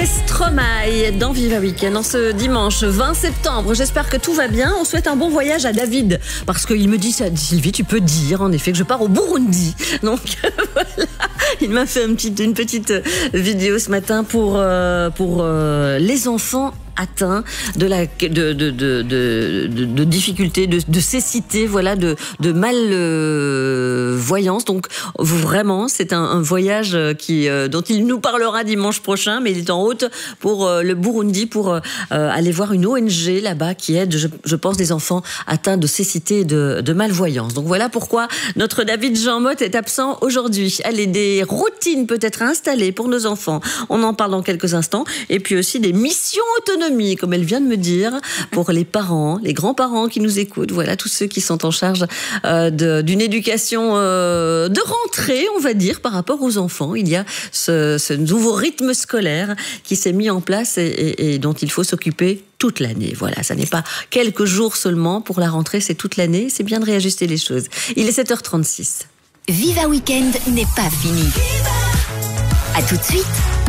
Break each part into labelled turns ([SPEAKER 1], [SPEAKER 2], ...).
[SPEAKER 1] C'était Stromae dans Viva Weekend en ce dimanche 20 septembre. J'espère que tout va bien. On souhaite un bon voyage à David parce qu'il me dit, Sylvie, tu peux dire en effet que je pars au Burundi. Donc voilà, il m'a fait une petite vidéo ce matin pour les enfants atteints de difficultés, de cécité, voilà, de malvoyance. Donc vraiment, c'est un voyage dont il nous parlera dimanche prochain, mais il est en route pour le Burundi pour aller voir une ONG là-bas qui aide, je pense, des enfants atteints de cécité et de malvoyance. Donc voilà pourquoi notre David Jean Motte est absent aujourd'hui. Allez, des routines peut-être installées pour nos enfants. On en parle dans quelques instants. Et puis aussi des missions autonomie, comme elle vient de me dire, pour les parents, les grands-parents qui nous écoutent. Voilà, tous ceux qui sont en charge d'une éducation de rentrée, on va dire, par rapport aux enfants. Il y a ce nouveau rythme scolaire qui s'est mis en place et dont il faut s'occuper toute l'année. Voilà, ça n'est pas quelques jours seulement pour la rentrée, c'est toute l'année. C'est bien de réajuster les choses. Il est 7h36.
[SPEAKER 2] Viva Weekend n'est pas fini. À tout de suite.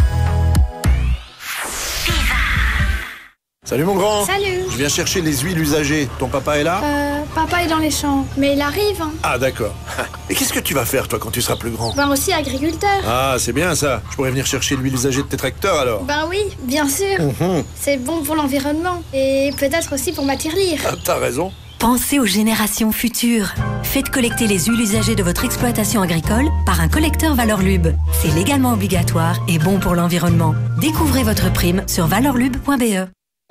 [SPEAKER 3] Salut mon grand.
[SPEAKER 4] Salut.
[SPEAKER 3] Je viens chercher les huiles usagées. Ton papa est là?
[SPEAKER 4] Papa est dans les champs, mais il arrive. Hein.
[SPEAKER 3] Ah d'accord. Et qu'est-ce que tu vas faire toi quand tu seras plus grand?
[SPEAKER 4] Ben aussi agriculteur.
[SPEAKER 3] Ah c'est bien ça. Je pourrais venir chercher l'huile usagée de tes tracteurs alors.
[SPEAKER 4] Ben oui, bien sûr. C'est bon pour l'environnement et peut-être aussi pour ma tirelire.
[SPEAKER 3] Ah, t'as raison.
[SPEAKER 2] Pensez aux générations futures. Faites collecter les huiles usagées de votre exploitation agricole par un collecteur Valorlub. C'est légalement obligatoire et bon pour l'environnement. Découvrez votre prime sur valorlub.be.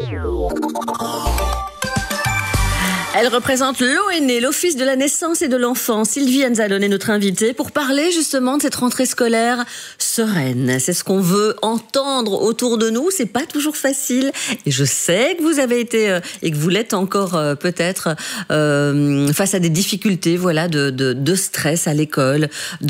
[SPEAKER 1] Elle représente l'ONE, l'Office de la naissance et de l'enfant. Sylvie Anzalone est notre invitée pour parler justement de cette rentrée scolaire sereine. C'est ce qu'on veut entendre autour de nous. C'est pas toujours facile. Et je sais que vous avez été et que vous l'êtes encore peut-être face à des difficultés, voilà, de stress à l'école,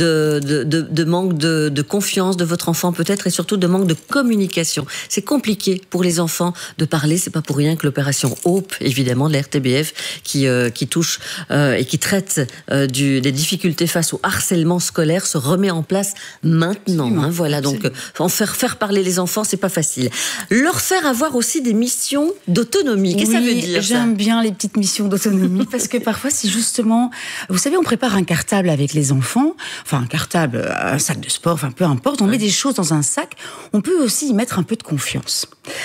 [SPEAKER 1] de manque de confiance de votre enfant peut-être et surtout de manque de communication. C'est compliqué pour les enfants de parler. C'est pas pour rien que l'opération Hope, évidemment, de la RTBF, qui touche et qui traite des difficultés face au harcèlement scolaire se remet en place maintenant. Hein, voilà, donc en faire parler les enfants, c'est pas facile. Leur faire avoir aussi des missions d'autonomie. Qu'est-ce que ça veut dire?
[SPEAKER 5] J'aime bien les petites missions d'autonomie parce que parfois c'est justement, vous savez, on prépare un cartable avec les enfants, enfin un cartable, un sac de sport, enfin peu importe, on met des choses dans un sac. On peut aussi y mettre un peu de confiance.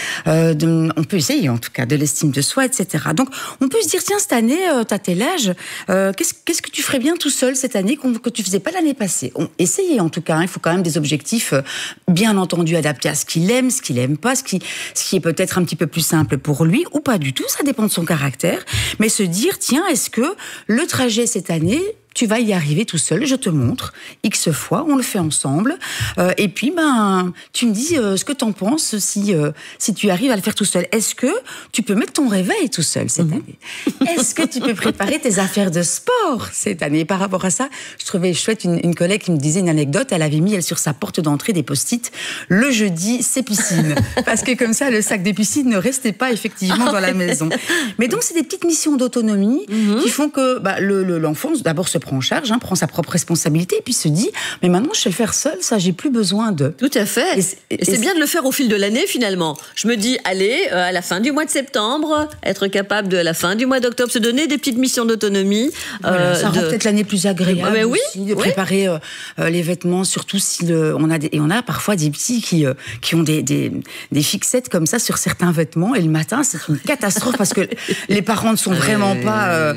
[SPEAKER 5] On peut essayer en tout cas de l'estime de soi, etc. Donc on peut se dire, tiens, cette année, t'as tel âge, qu'est-ce que tu ferais bien tout seul cette année que tu faisais pas l'année passée? Essayez en tout cas, hein, il faut quand même des objectifs bien entendu adaptés à ce qu'il aime pas, ce qui est peut-être un petit peu plus simple pour lui ou pas du tout, ça dépend de son caractère, mais se dire, tiens, est-ce que le trajet cette année, tu vas y arriver tout seul, je te montre, X fois, on le fait ensemble, et puis tu me dis ce que t'en penses si tu arrives à le faire tout seul. Est-ce que tu peux mettre ton réveil tout seul cette année? Est-ce que tu peux préparer tes affaires de sport cette année? Et par rapport à ça, je trouvais chouette une collègue qui me disait une anecdote, elle avait mis sur sa porte d'entrée des post-it, le jeudi, c'est piscine. Parce que comme ça, le sac de piscine ne restait pas effectivement dans la maison. Mais donc, c'est des petites missions d'autonomie qui font que l'enfant, d'abord, se prend en charge, prend sa propre responsabilité et puis se dit, mais maintenant je sais le faire seul, ça j'ai plus besoin de.
[SPEAKER 1] Tout à fait. Et c'est bien de le faire au fil de l'année finalement. Je me dis, allez, à la fin du mois de septembre, être capable de, à la fin du mois d'octobre, se donner des petites missions d'autonomie.
[SPEAKER 5] Voilà, ça rend peut-être l'année plus agréable aussi, de préparer les vêtements, surtout si on a parfois des petits qui ont des fixettes comme ça sur certains vêtements et le matin c'est une catastrophe parce que les parents ne sont vraiment pas,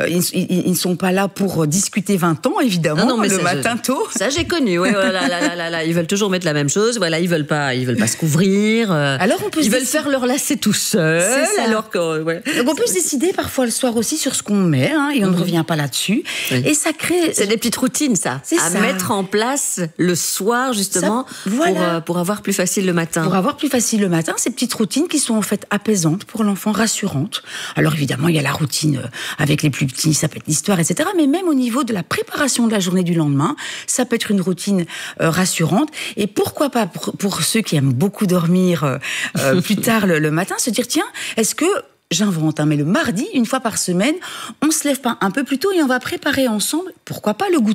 [SPEAKER 5] ils ne sont pas là pour discuter 20 ans, évidemment, mais le matin tôt.
[SPEAKER 1] Ça, j'ai connu. Ouais, là. Ils veulent toujours mettre la même chose. Voilà, ils veulent pas se couvrir.
[SPEAKER 5] Alors
[SPEAKER 1] ils veulent faire leur lacet tout seul. Alors que,
[SPEAKER 5] donc on peut se décider parfois le soir aussi sur ce qu'on met, et on ne revient pas là-dessus. Oui. Et ça crée.
[SPEAKER 1] C'est des petites routines, ça. Mettre en place le soir, justement, pour avoir plus facile le matin.
[SPEAKER 5] Pour avoir plus facile le matin, ces petites routines qui sont en fait apaisantes pour l'enfant, rassurantes. Alors évidemment, il y a la routine avec les plus petits, ça peut être l'histoire, etc. Mais même au niveau de la préparation de la journée du lendemain, ça peut être une routine rassurante. Et pourquoi pas pour ceux qui aiment beaucoup dormir plus tard le matin, se dire, tiens, est-ce que j'invente, mais le mardi, une fois par semaine, on se lève pas un peu plus tôt et on va préparer ensemble, pourquoi pas le goûter.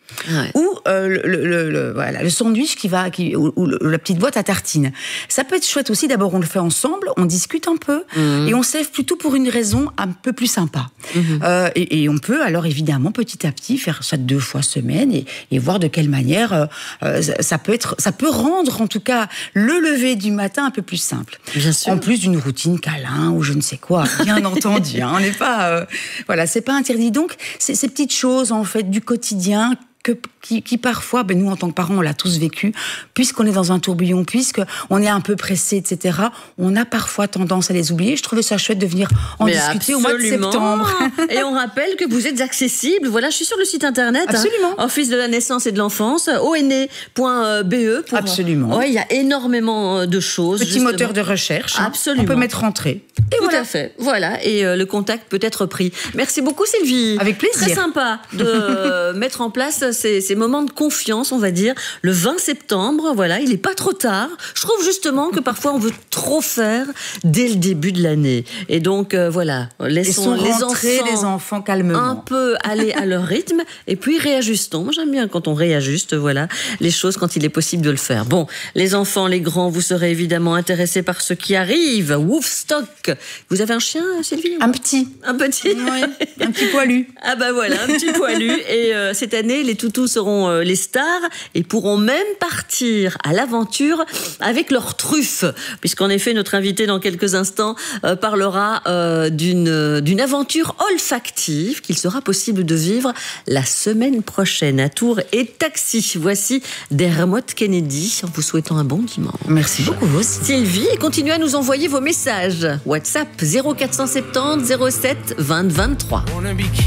[SPEAKER 1] Ouais.
[SPEAKER 5] Ou le sandwich ou la petite boîte à tartines. Ça peut être chouette aussi. D'abord, on le fait ensemble, on discute un peu et on se lève plutôt pour une raison un peu plus sympa. Et on peut alors évidemment petit à petit faire ça 2 fois semaine et voir de quelle manière ça peut rendre en tout cas le lever du matin un peu plus simple.
[SPEAKER 1] Bien sûr.
[SPEAKER 5] En plus d'une routine câlin ou je ne sais quoi, bien entendu. On n'est pas c'est pas interdit. Donc ces petites choses en fait du quotidien qui parfois, nous en tant que parents, on l'a tous vécu, puisqu'on est dans un tourbillon, puisqu'on est un peu pressé, etc., on a parfois tendance à les oublier. Je trouvais ça chouette de venir en discuter au mois de septembre.
[SPEAKER 1] Et on rappelle que vous êtes accessible. Voilà, je suis sur le site internet.
[SPEAKER 5] Absolument.
[SPEAKER 1] Office de la naissance et de l'enfance, one.be.
[SPEAKER 5] Absolument.
[SPEAKER 1] Ouais, il y a énormément de choses.
[SPEAKER 5] Petit moteur de recherche.
[SPEAKER 1] Absolument.
[SPEAKER 5] On peut mettre entrée. Et
[SPEAKER 1] tout à fait. Voilà. Et le contact peut être pris. Merci beaucoup, Sylvie.
[SPEAKER 5] Avec plaisir.
[SPEAKER 1] Très sympa de mettre en place ces moments de confiance, on va dire, le 20 septembre, voilà, il n'est pas trop tard. Je trouve justement que parfois on veut trop faire dès le début de l'année. Et donc, voilà, laissons
[SPEAKER 5] les enfants calmement.
[SPEAKER 1] Un peu aller à leur rythme et puis réajustons. Moi, j'aime bien quand on réajuste, voilà, les choses quand il est possible de le faire. Bon, les enfants, les grands, vous serez évidemment intéressés par ce qui arrive. Woofstock. Vous avez un chien, Sylvie ?
[SPEAKER 5] Un petit.
[SPEAKER 1] Un petit ?
[SPEAKER 5] Oui, un petit poilu.
[SPEAKER 1] Ah bah voilà, un petit poilu. Et cette année, les toutous seront les stars et pourront même partir à l'aventure avec leurs truffes. Puisqu'en effet, notre invité dans quelques instants parlera d'une aventure olfactive qu'il sera possible de vivre la semaine prochaine à Tours et Taxi. Voici Dermot Kennedy en vous souhaitant un bon dimanche.
[SPEAKER 5] Merci beaucoup vous aussi.
[SPEAKER 1] Sylvie, et continuez à nous envoyer vos messages. WhatsApp 0470 07 20 23.